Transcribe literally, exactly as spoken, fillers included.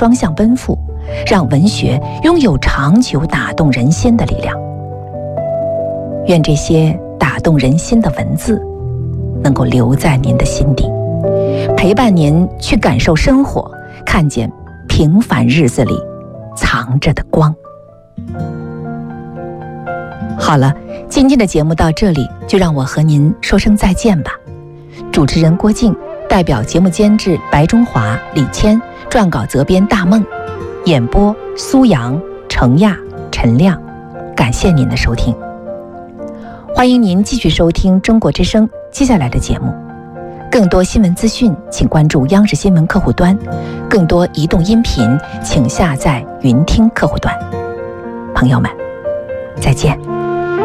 双向奔赴，让文学拥有长久打动人心的力量。愿这些打动人心的文字能够留在您的心底，陪伴您去感受生活，看见平凡日子里藏着的光。好了，今天的节目到这里，就让我和您说声再见吧。主持人郭靖，代表节目监制白中华、李谦，撰稿责编大梦，演播苏阳、程亚、陈亮。感谢您的收听，欢迎您继续收听中国之声接下来的节目。更多新闻资讯，请关注央视新闻客户端；更多移动音频，请下载云听客户端。朋友们，再见。